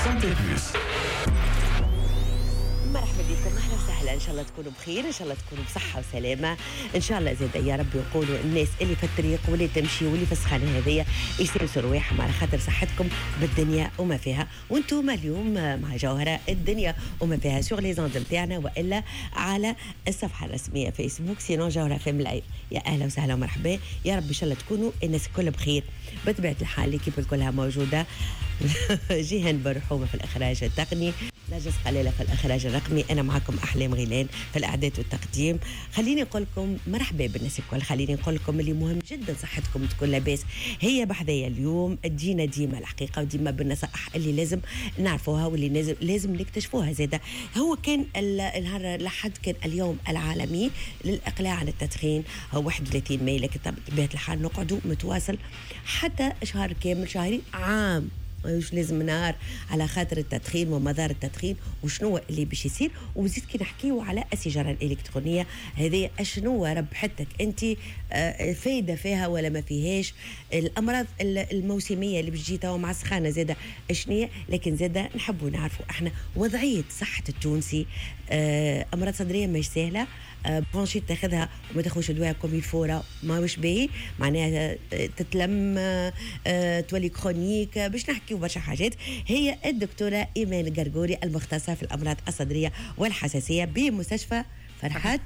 سانتي بلس. مرحبا بكم، اهلا وسهلا. ان شاء الله تكونوا بخير، ان شاء الله تكونوا بصحه وسلامه، ان شاء الله زاد يا رب. يقولوا الناس اللي في الطريق واللي تمشي واللي في السخانه هذيا يسلسوا رواحهم على خاطر صحتكم بالدنيا وما فيها. وانتم اليوم مع جوهره الدنيا وما فيها سوغ لي زوند نتاعنا والا على الصفحه الرسميه فيسبوك سينو جوهره في لايف. يا اهلا وسهلا ومرحبا، يا رب ان شاء الله تكونوا الناس الكل بخير. بطبيعه الحال الكيب كلها موجوده. جيهان برحومه في الاخراج التقني، نرجس قليلة في الإخراج الرقمي، أنا معكم أحلام غيلان في الإعداد والتقديم. خليني أقول لكم مرحبا بالناس الكل، خليني أقول لكم اللي مهم جدا صحتكم تكون لاباس. هي بحذايا اليوم تجينا ديما الحقيقة وديما بالنصائح اللي لازم نعرفوها واللي لازم نكتشفوها زادة. هو كان النهار لحد كان اليوم العالمي للإقلاع عن التدخين، هو 31 ماي، لكن بطبيعة الحال نقعدوا متواصل حتى شهر كامل، شهرين، عام. مش لازم نهار على خاطر التدخين ومضار التدخين وشنو اللي باش يصير. وزيد كي نحكيو على السيجاره الالكترونيه هذه، شنو ربحتك انت، فايده فيها ولا ما فيهاش؟ الامراض الموسميه اللي باش تجي توا مع السخانه زاده شنية. لكن زاده نحبوا نعرفوا احنا وضعيه صحه التونسي. امراض صدريه مش سهله، برونشيت تاخذها وما تاخذش دواء كوم الفوره ما مش باهي، معناها تتلم، تولي كرونيك. باش نحكيو برشا حاجات. هي الدكتوره ايمان القرقوري المختصه في الامراض الصدريه والحساسيه بمستشفى فرحات